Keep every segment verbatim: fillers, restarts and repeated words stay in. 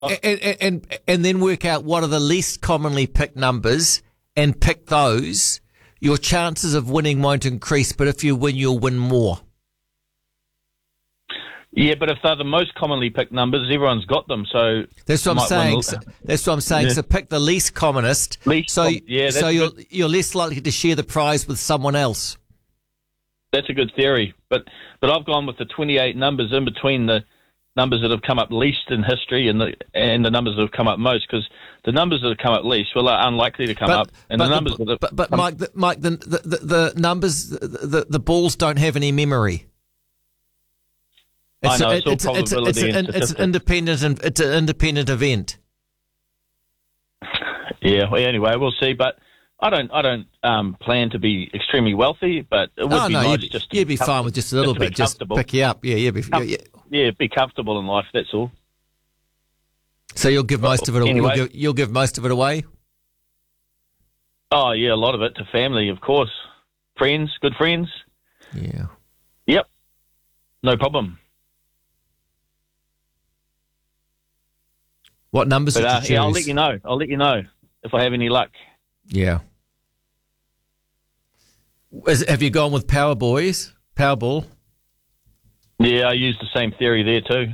and, and, and, and then work out what are the least commonly picked numbers and pick those, your chances of winning won't increase, but if you win, you'll win more. Yeah, but if they're the most commonly picked numbers, everyone's got them. So that's what I'm saying. win. So, that's what I'm saying. Yeah. So pick the least commonest. Least so com- yeah, so that's you're good. you're less likely to share the prize with someone else. That's a good theory, but but I've gone with the twenty-eight numbers in between the numbers that have come up least in history and the and the numbers that have come up most, because the numbers that have come up least, well, are unlikely to come but, up, and but the numbers the, that have but, but come, Mike, the, Mike, the, the the numbers, the, the the balls don't have any memory. I know, a, it's all it's, it's, probability it's, and an, it's an statistics. independent it's an independent event. Yeah. Well, anyway, we'll see. But I don't I don't um, plan to be extremely wealthy, but it would Oh be no, nice you'd, just to you'd be com- fine with just a little just to be bit, just comfortable. pick you up. Yeah, yeah, be, yeah, yeah. Yeah, be comfortable in life. That's all. So you'll give most of it. Anyway. You'll give, you'll give most of it away. Oh yeah, a lot of it to family, of course, friends, good friends. Yeah. Yep, no problem. What numbers But did you uh, choose? yeah, I'll let you know. I'll let you know if I have any luck. Yeah. Is, have you gone with Power Boys, Powerball? Yeah, I use the same theory there too.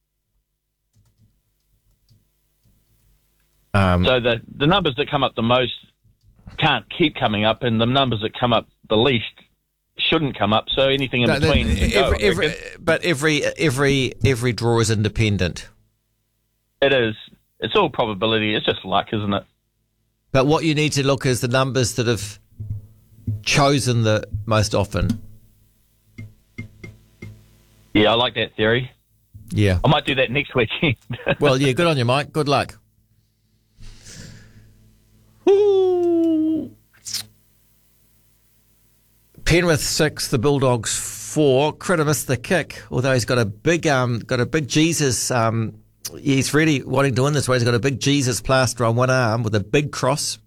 Um, So the the numbers that come up the most can't keep coming up, and the numbers that come up the least shouldn't come up. So anything in no, between. the- can go, every, I every, reckon. but every every every draw is independent. It is. It's all probability. It's just luck, isn't it? But what you need to look is the numbers that have chosen the most often. Yeah, I like that theory. Yeah. I might do that next weekend. Well, yeah. Good on you, Mike. Good luck. Ooh. Penrith six, the Bulldogs four. Critter missed the kick, although he's got a big um got a big Jesus um. He's really wanting to win this one. He's got a big Jesus plaster on one arm with a big cross.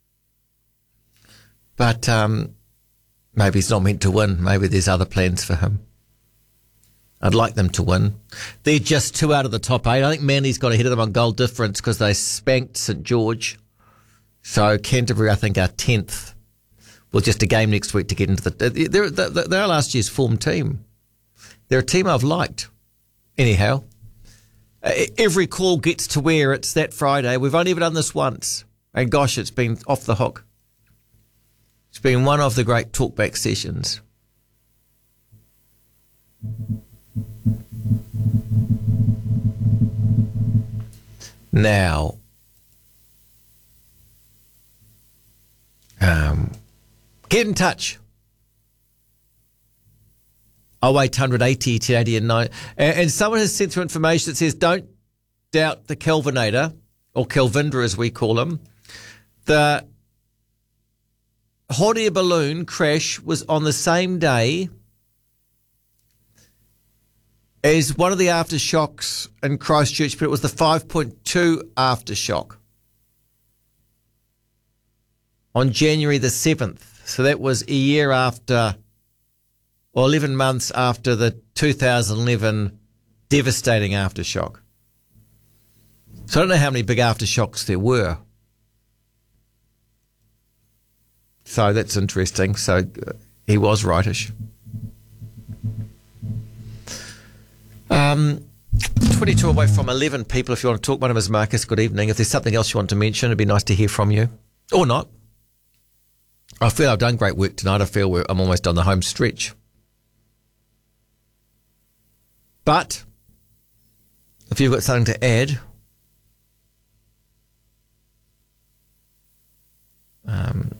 But um, maybe he's not meant to win. Maybe there's other plans for him. I'd like them to win. They're just two out of the top eight. I think Manly's got ahead of them on goal difference because they spanked St George. So Canterbury, I think, are tenth. Well, just a game next week to get into the... They're, they're, they're last year's form team. They're a team I've liked. Anyhow... Uh, every call gets to where it's that Friday. We've only ever done this once. And gosh, it's been off the hook. It's been one of the great talkback sessions. Now, um, get in touch. Oh, eight hundred eighty, ten eighty and nine. And, and someone has sent through information that says, don't doubt the Kelvinator, or Kelvindra as we call him. The hot air balloon crash was on the same day as one of the aftershocks in Christchurch, but it was the five point two aftershock on January the seventh. So that was a year after... or eleven months after the two thousand eleven devastating aftershock. So I don't know how many big aftershocks there were. So that's interesting. So uh, he was rightish. Um, twenty-two away from eleven people. If you want to talk, my name is Marcus. Good evening. If there's something else you want to mention, it'd be nice to hear from you. Or not. I feel I've done great work tonight. I feel we're, I'm almost on the home stretch. But if you've got something to add, um,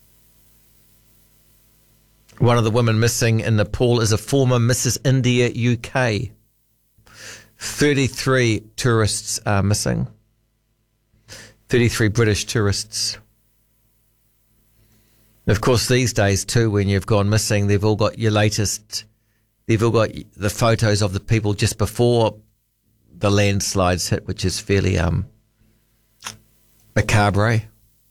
one of the women missing in Nepal is a former Missus India U K. thirty-three tourists are missing. thirty-three British tourists. And of course, these days too, when you've gone missing, they've all got your latest... They've all got the photos of the people just before the landslides hit, which is fairly um, macabre.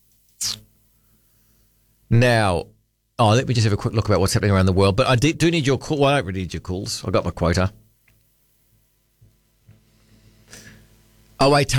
Now, oh, let me just have a quick look about what's happening around the world. But I do, do need your call. Well, I don't really need your calls. I got my quota. oh eight